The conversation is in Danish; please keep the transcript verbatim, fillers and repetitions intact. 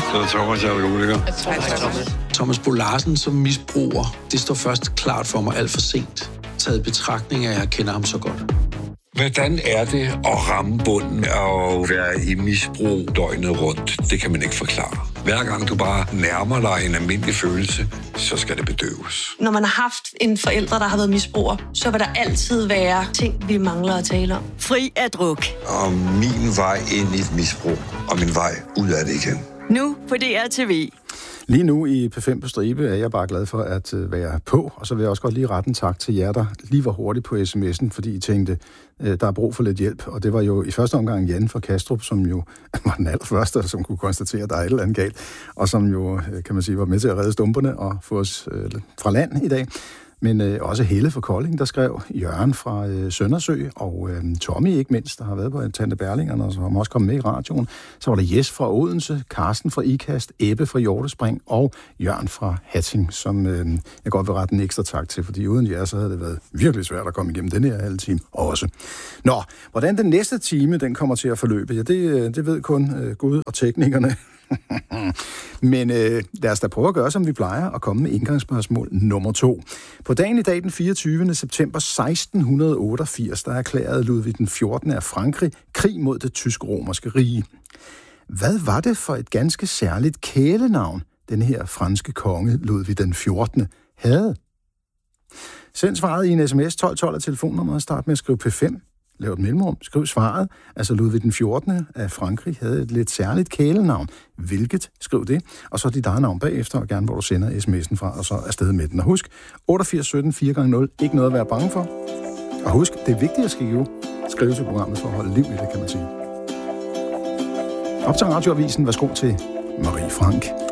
Så Thomas, jeg er alkoholiker. Thomas Bo Larsen som misbruger, det står først klart for mig alt for sent. Taget i betragtning af, at jeg kender ham så godt. Hvordan er det at ramme bunden og være i misbrug døgnet rundt? Det kan man ikke forklare. Hver gang du bare nærmer dig en almindelig følelse, så skal det bedøves. Når man har haft en forælder, der har været misbruger, så vil der altid være ting, vi mangler at tale om. Fri af druk. Og min vej ind i et misbrug, og min vej ud af det igen. Nu på D R T V. Lige nu i P fem på stribe er jeg bare glad for at være på, og så vil jeg også godt lige rette en tak til jer, der lige var hurtigt på sms'en, fordi I tænkte, der er brug for lidt hjælp. Og det var jo i første omgang Jan fra Kastrup, som jo var den allerførste, som kunne konstatere, at der er et eller andet galt, og som jo, kan man sige, var med til at redde stumperne og få os øh, fra land i dag. Men øh, også Helle fra Kolding, der skrev, Jørgen fra øh, Søndersø, og øh, Tommy ikke mindst, der har været på Tante Berlingerne, og som også kommet med i radioen. Så var der Jes fra Odense, Karsten fra Ikast, Ebbe fra Hjortespring og Jørgen fra Hatting, som øh, jeg godt vil rette en ekstra tak til, fordi uden jer, så havde det været virkelig svært at komme igennem den her halve time også. Nå, hvordan den næste time, den kommer til at forløbe, ja, det, det ved kun øh, Gud og teknikerne. Men øh, lad os da prøve at gøre, som vi plejer, og komme med indgangsspørgsmål nummer to. På dagen i dag, den fireogtyvende september seksten otteogfirs, der erklærede Ludvig den fjortende af Frankrig krig mod det tysk-romerske rige. Hvad var det for et ganske særligt kælenavn, den her franske konge Ludvig den fjortende havde? Send svaret i en sms. tolv tolv er telefonnummeret. Start med at skrive P fem. Lav et mellemrum. Skriv svaret. Altså Ludvig den fjortende af Frankrig havde et lidt særligt kælenavn. Hvilket? Skriv det. Og så dit eget navn bagefter, og gerne hvor du sender sms'en fra, og så afsted med den. Og husk, otteogfirs sytten fire gange nul. Ikke noget at være bange for. Og husk, det er vigtigt at skrive. Skrive til programmet for at holde liv i det, kan man sige. Op til radioavisen. Værsgo til Marie Frank.